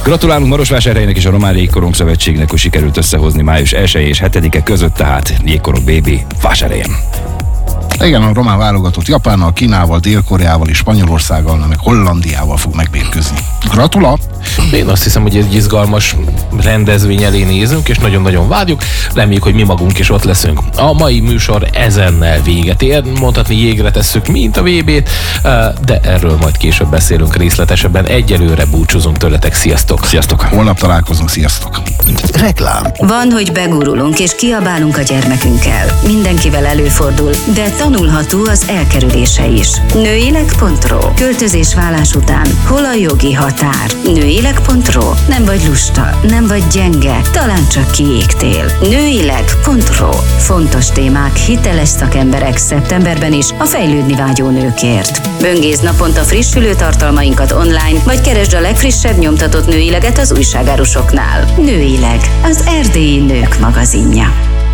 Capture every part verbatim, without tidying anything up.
Gratulálunk Marosvásárhelynek és a Román Jégkorong Szövetségnek, hogy sikerült összehozni május elseje és hetedike között, tehát Jégkorong bé bé Vásárhelyen. Igen, a román válogatott Japánnal, Kínával, Dél-Koreával és Spanyolországgal, meg Hollandiával fog megmérkőzni. Gratula! Én azt hiszem, hogy egy izgalmas rendezvény elé nézünk, és nagyon-nagyon várjuk. Reméljük, hogy mi magunk is ott leszünk. A mai műsor ezennel véget ér. Mondhatni jégre tesszük, mint a vé bét, de erről majd később beszélünk részletesebben. Egyelőre búcsúzunk tőletek. Sziasztok! Sziasztok! Holnap találkozunk, sziasztok! Reklám. Van, hogy begurulunk és kiabálunk a gyermekünkkel. Mindenkivel előfordul, de tanulható az elkerülése is. Nőileg pont ro. Költözés vállás után hol a jogi határ? Nőileg pont ro. Nem vagy lusta, nem vagy gyenge, talán csak kiégtél. Nőileg pont ro. Fontos témák, hiteles szakemberek szeptemberben is a fejlődni vágyó nőkért. Böngész naponta frissülő tartalmainkat online, vagy keresd a legfrissebb nyomtatott nőileget az újságárusoknál. Nőileg, az erdélyi nők magazinja.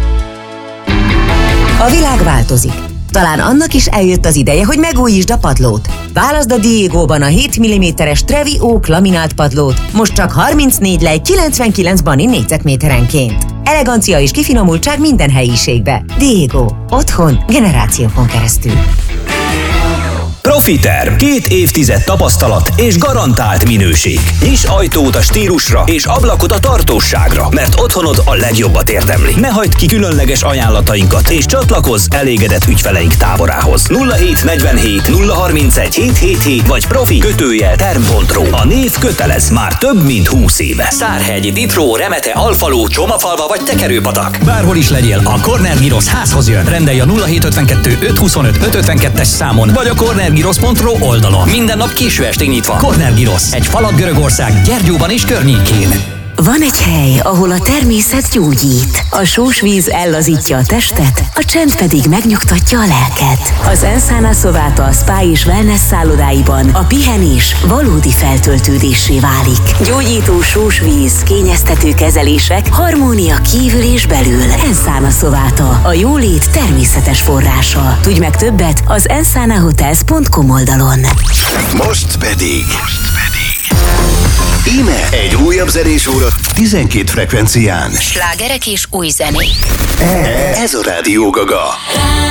A világ változik. Talán annak is eljött az ideje, hogy megújítsd a padlót. Válaszd a Diegóban a hét milliméteres Trevi Oak laminált padlót, most csak harmincnégy lej kilencvenkilenc bani négyzetméterenként. Elegancia és kifinomultság minden helyiségbe. Diego. Otthon, generációkon keresztül. Profiter. Két évtized tapasztalat és garantált minőség. Nyiss ajtót a stílusra és ablakot a tartósságra, mert otthonod a legjobbat érdemli. Ne hagyd ki különleges ajánlatainkat, és csatlakozz elégedett ügyfeleink táborához. nulla hét negyvenhét nulla harmincegy hét hét hét vagy profi kötőjel term pont ro. A név kötelez már több mint húsz éve. Szárhegy, Ditró, Remete, Alfalu, Csomafalva vagy Tekerőpatak. Bárhol is legyél, a Corner Gyrosz házhoz jön. Rendelj a nulla hét ötvenkettő ötszázhuszonöt ötvenkettes számon, vagy a corner gyrosz pont ro oldalon. Minden nap késő estig nyitva. Corner Gyrosz, egy falat Görögország, Gyergyóban és környékén. Van egy hely, ahol a természet gyógyít. A sós víz ellazítja a testet, a csend pedig megnyugtatja a lelket. Az Ensana Sovata Spa és Wellness szállodáiban a pihenés valódi feltöltődéssé válik. Gyógyító sós víz, kényeztető kezelések, harmónia kívül és belül. Ensana Sovata, a jólét természetes forrása. Tudj meg többet az ensana hotels pont com oldalon. Most pedig... Most pedig... Íme egy újabb zenés óra tizenkét frekvencián. Slágerek és új zenék. Ez a Rádió Gaga.